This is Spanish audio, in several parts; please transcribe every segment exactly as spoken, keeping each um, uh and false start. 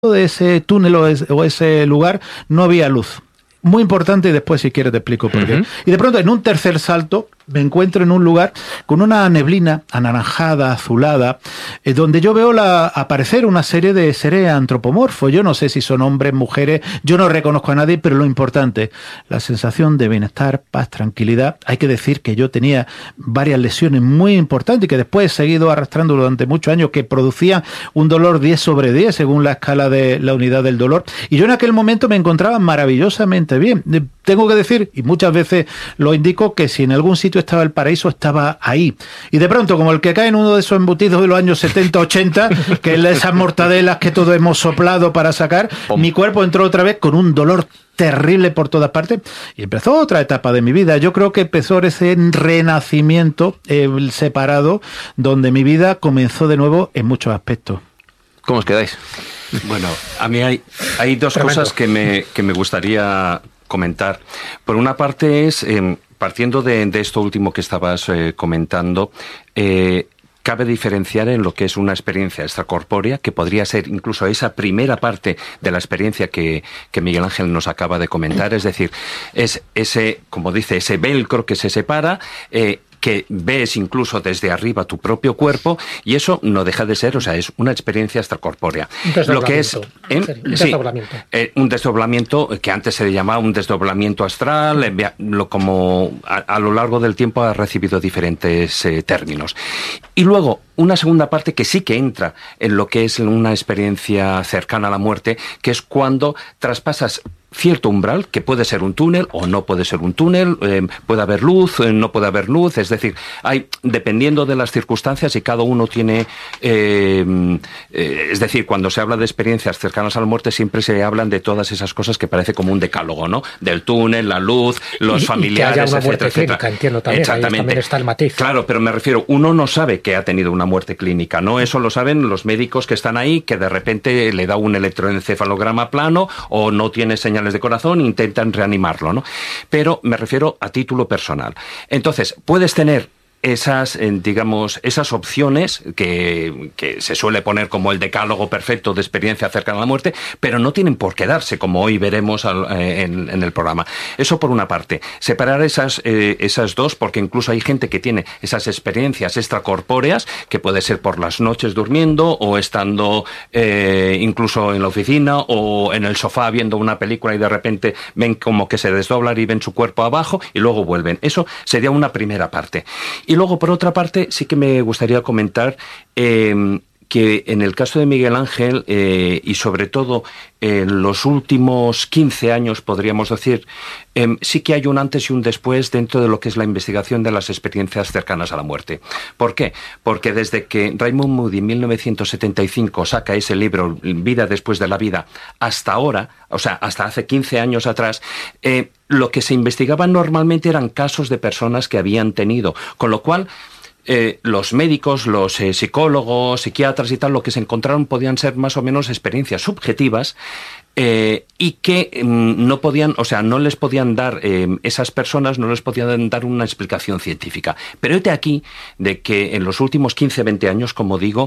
de ese túnel o ese, o ese lugar no había luz. Muy importante, y después si quieres te explico por qué. Uh-huh. Y de pronto en un tercer salto me encuentro en un lugar con una neblina anaranjada, azulada, eh, donde yo veo la, aparecer una serie de seres antropomorfos. Yo no sé si son hombres, mujeres, yo no reconozco a nadie, pero lo importante, la sensación de bienestar, paz, tranquilidad. Hay que decir que yo tenía varias lesiones muy importantes y que después he seguido arrastrando durante muchos años, que producían un dolor diez sobre diez según la escala de la unidad del dolor. Y yo en aquel momento me encontraba maravillosamente bien. Tengo que decir, y muchas veces lo indico, que si en algún sitio estaba el paraíso, estaba ahí. Y de pronto, como el que cae en uno de esos embutidos de los años setenta, ochenta, que es esas mortadelas que todos hemos soplado para sacar, Pum. mi cuerpo entró otra vez con un dolor terrible por todas partes y empezó otra etapa de mi vida. Yo creo que empezó ese renacimiento eh, separado, donde mi vida comenzó de nuevo en muchos aspectos. ¿Cómo os quedáis? Bueno, a mí hay, hay dos Tremendo. cosas que me, que me gustaría comentar. Por una parte es, eh, partiendo de, de esto último que estabas eh, comentando, eh, cabe diferenciar en lo que es una experiencia extracorpórea, que podría ser incluso esa primera parte de la experiencia que, que Miguel Ángel nos acaba de comentar, es decir, es ese, como dice, ese velcro que se separa, eh, que ves incluso desde arriba tu propio cuerpo, y eso no deja de ser, o sea, es una experiencia extracorpórea. Un lo que es ¿eh? Un sí, desdoblamiento. Eh, un desdoblamiento que antes se le llamaba un desdoblamiento astral, eh, lo, como a, a lo largo del tiempo ha recibido diferentes eh, términos. Y luego, una segunda parte que sí que entra en lo que es una experiencia cercana a la muerte, que es cuando traspasas cierto umbral, que puede ser un túnel o no puede ser un túnel, eh, puede haber luz, eh, no puede haber luz, es decir, hay, dependiendo de las circunstancias, y cada uno tiene, eh, eh, es decir, cuando se habla de experiencias cercanas a la muerte, siempre se hablan de todas esas cosas que parece como un decálogo, ¿no? Del túnel, la luz, los y, familiares, y que haya una etcétera, muerte etcétera. Clínica, entiendo también, Exactamente. Ahí también está el matiz. Claro, pero me refiero, uno no sabe que ha tenido una muerte clínica, ¿no? Eso lo saben los médicos que están ahí, que de repente le da un electroencefalograma plano o no tiene señales de corazón, intentan reanimarlo, ¿no? Pero me refiero a título personal. Entonces, puedes tener esas, digamos, esas opciones que, que se suele poner como el decálogo perfecto de experiencia cercana a la muerte, pero no tienen por qué darse, como hoy veremos al, eh, en, en el programa. Eso por una parte. Separar esas, eh, esas dos, porque incluso hay gente que tiene esas experiencias extracorpóreas, que puede ser por las noches durmiendo, o estando eh, incluso en la oficina, o en el sofá viendo una película y de repente ven como que se desdoblan y ven su cuerpo abajo y luego vuelven. Eso sería una primera parte. Y luego, por otra parte, sí que me gustaría comentar eh, que en el caso de Miguel Ángel, eh, y sobre todo en los últimos quince años, podríamos decir, eh, sí que hay un antes y un después dentro de lo que es la investigación de las experiencias cercanas a la muerte. ¿Por qué? Porque desde que Raymond Moody en mil novecientos setenta y cinco saca ese libro, Vida después de la vida, hasta ahora, o sea, hasta hace quince años atrás, eh, lo que se investigaba normalmente eran casos de personas que habían tenido, con lo cual Eh, los médicos, los eh, psicólogos, psiquiatras y tal, lo que se encontraron podían ser más o menos experiencias subjetivas eh, y que eh, no podían, o sea, no les podían dar, eh, esas personas no les podían dar una explicación científica. Pero hete aquí de que en los últimos quince, veinte años, como digo,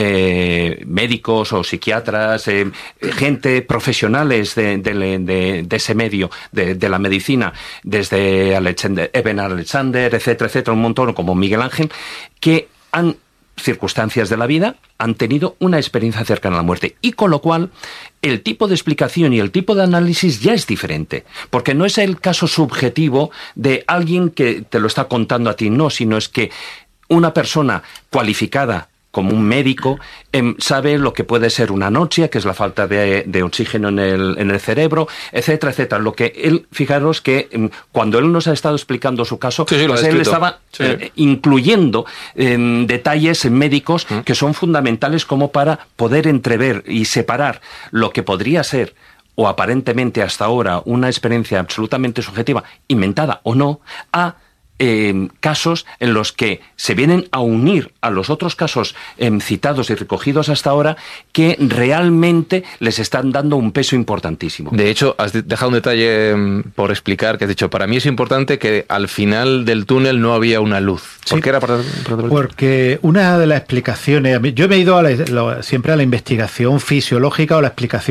eh, médicos o psiquiatras, eh, gente, profesionales de, de, de, de ese medio, de, de la medicina, desde Alexander, Eben Alexander, etcétera, etcétera, un montón, como Miguel Ángel, que han, circunstancias de la vida, han tenido una experiencia cercana a la muerte, y con lo cual el tipo de explicación y el tipo de análisis ya es diferente, porque no es el caso subjetivo de alguien que te lo está contando a ti, no, sino es que una persona cualificada como un médico, eh, sabe lo que puede ser una anoxia, que es la falta de, de oxígeno en el, en el cerebro, etcétera, etcétera. Lo que él, fijaros que eh, cuando él nos ha estado explicando su caso, sí, sí, pues él estaba sí. eh, incluyendo eh, detalles médicos ¿Mm? que son fundamentales como para poder entrever y separar lo que podría ser, o aparentemente hasta ahora, una experiencia absolutamente subjetiva, inventada o no, a Eh, casos en los que se vienen a unir a los otros casos eh, citados y recogidos hasta ahora, que realmente les están dando un peso importantísimo. De hecho, has dejado un detalle por explicar, que has dicho, para mí es importante que al final del túnel no había una luz. ¿Por sí, qué era para, para porque una de las explicaciones, yo me he ido a la, siempre a la investigación fisiológica o la explicación